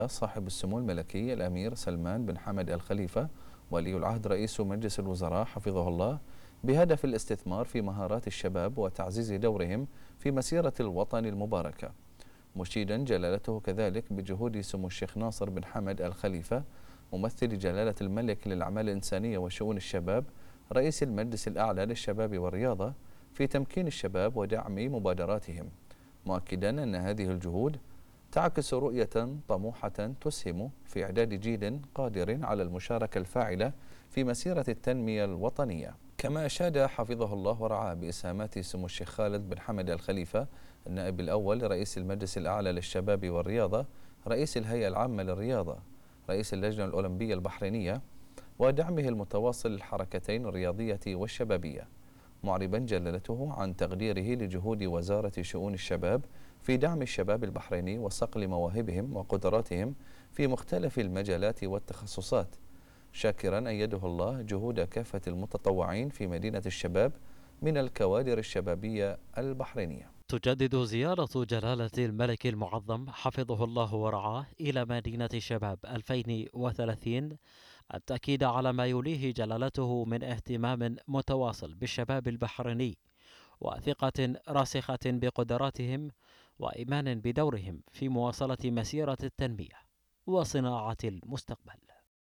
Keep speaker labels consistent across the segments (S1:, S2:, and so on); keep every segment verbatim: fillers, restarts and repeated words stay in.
S1: صاحب السمو الملكي الأمير سلمان بن حمد الخليفة ولي العهد رئيس مجلس الوزراء حفظه الله بهدف الاستثمار في مهارات الشباب وتعزيز دورهم في مسيرة الوطن المباركة، مشيدا جلالته كذلك بجهود سمو الشيخ ناصر بن حمد الخليفة ممثل جلالة الملك للأعمال الإنسانية وشؤون الشباب رئيس المجلس الأعلى للشباب والرياضة في تمكين الشباب ودعم مبادراتهم، مؤكدا أن هذه الجهود تعكس رؤية طموحة تسهم في إعداد جيل قادر على المشاركة الفاعلة في مسيرة التنمية الوطنية. كما أشاد حفظه الله ورعاه بإسهامات سمو الشيخ خالد بن حمد الخليفة النائب الأول لرئيس المجلس الأعلى للشباب والرياضة رئيس الهيئة العامة للرياضة رئيس اللجنة الأولمبية البحرينية ودعمه المتواصل للحركتين الرياضية والشبابية، معربا جلالته عن تقديره لجهود وزارة شؤون الشباب في دعم الشباب البحريني وصقل مواهبهم وقدراتهم في مختلف المجالات والتخصصات، شاكرا أيده الله جهود كافة المتطوعين في مدينة الشباب من الكوادر الشبابية البحرينية.
S2: تجدد زيارة جلالة الملك المعظم حفظه الله ورعاه إلى مدينة الشباب ألفين وثلاثين التأكيد على ما يوليه جلالته من اهتمام متواصل بالشباب البحريني وثقة راسخة بقدراتهم وإيمان بدورهم في مواصلة مسيرة التنمية وصناعة المستقبل.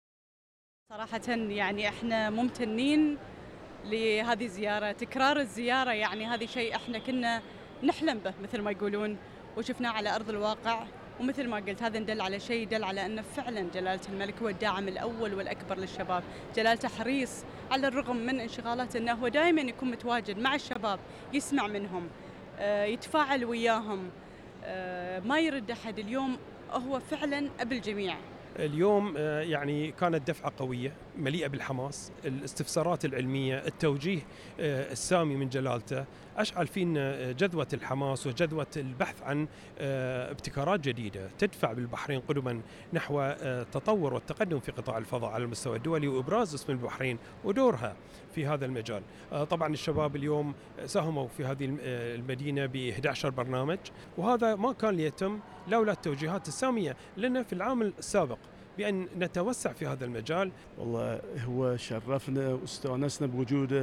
S3: صراحة يعني احنا ممتنين لهذه الزيارة، تكرار الزيارة يعني هذه شيء احنا كنا نحلم به مثل ما يقولون وشفناه على أرض الواقع، ومثل ما قلت هذا ندل على شيء يدل على أن فعلا جلالة الملك هو الداعم الأول والأكبر للشباب، جلالته حريص على الرغم من انشغالاته أنه هو دائما يكون متواجد مع الشباب، يسمع منهم، يتفاعل وياهم، ما يرد أحد. اليوم هو فعلا أبو الجميع.
S4: اليوم يعني كانت دفعة قوية مليئة بالحماس، الاستفسارات العلمية، التوجيه السامي من جلالته أشعل فينا جذوة الحماس وجذوة البحث عن ابتكارات جديدة تدفع بالبحرين قدما نحو التطور والتقدم في قطاع الفضاء على المستوى الدولي وإبراز اسم البحرين ودورها في هذا المجال. طبعا الشباب اليوم ساهموا في هذه المدينة ب إحدى عشر برنامج، وهذا ما كان ليتم لولا التوجيهات السامية لنا في العام السابق بأن نتوسع في هذا المجال.
S5: والله هو شرفنا واستانسنا بوجوده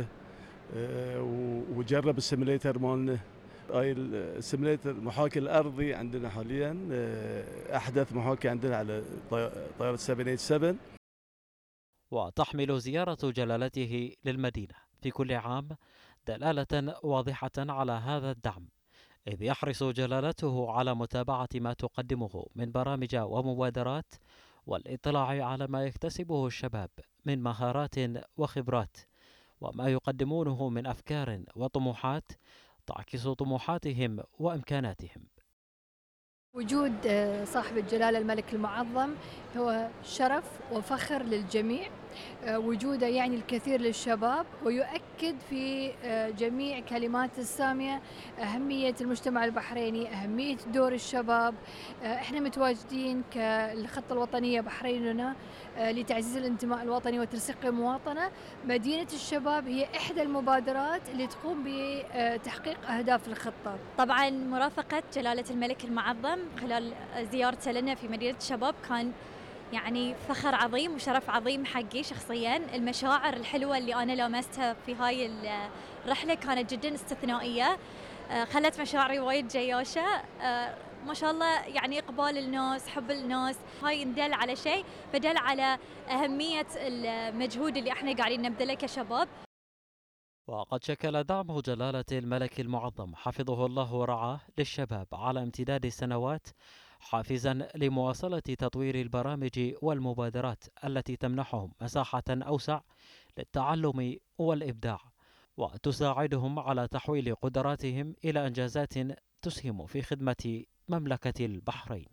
S5: وجرب السيميليتر مالنا. هاي السيميليتر محاكي الأرضي عندنا حاليا أحدث محاكي عندنا على طائرة سبعمئة وسبعة وثمانين.
S2: وتحمل زيارة جلالته للمدينة في كل عام دلالة واضحة على هذا الدعم، إذ يحرص جلالته على متابعة ما تقدمه من برامج ومبادرات والاطلاع على ما يكتسبه الشباب من مهارات وخبرات وما يقدمونه من أفكار وطموحات تعكس طموحاتهم وإمكاناتهم.
S6: وجود صاحب الجلالة الملك المعظم هو شرف وفخر للجميع، وجوده يعني الكثير للشباب ويؤكد في جميع كلمات السامية أهمية المجتمع البحريني، أهمية دور الشباب. احنا متواجدين كالخطة الوطنية بحريننا لتعزيز الانتماء الوطني وترسيخ المواطنة. مدينة الشباب هي إحدى المبادرات اللي تقوم بتحقيق أهداف الخطة.
S7: طبعا مرافقة جلالة الملك المعظم خلال زيارته لنا في مدينة الشباب كان يعني فخر عظيم وشرف عظيم حقي شخصيا. المشاعر الحلوة اللي أنا لامستها في هاي الرحلة كانت جدا استثنائية، خلت مشاعري وايد جياشة. ما شاء الله يعني إقبال الناس، حب الناس، هاي ندل على شيء، فدل على أهمية المجهود اللي احنا قاعدين نبذله كشباب.
S2: وقد شكل دعم جلالة الملك المعظم حفظه الله ورعاه للشباب على امتداد السنوات حافزا لمواصلة تطوير البرامج والمبادرات التي تمنحهم مساحة أوسع للتعلم والإبداع وتساعدهم على تحويل قدراتهم إلى إنجازات تسهم في خدمة مملكة البحرين.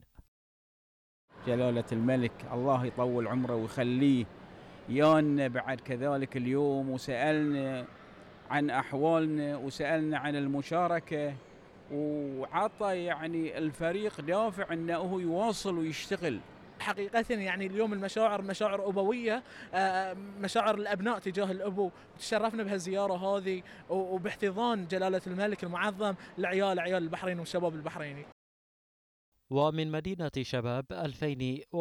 S8: جلالة الملك الله يطول عمره ويخليه يانا بعد كذلك اليوم، وسألنا عن أحوالنا وسألنا عن المشاركة، وعطى يعني الفريق دافع أنه هو يواصل ويشتغل.
S9: حقيقة يعني اليوم المشاعر مشاعر أبوية، مشاعر الأبناء تجاه الأبو، تشرفنا بهالزيارة هذه وباحتضان جلالة الملك المعظم لعيال عيال البحرين والشباب البحريني.
S2: ومن مدينة شباب ألفين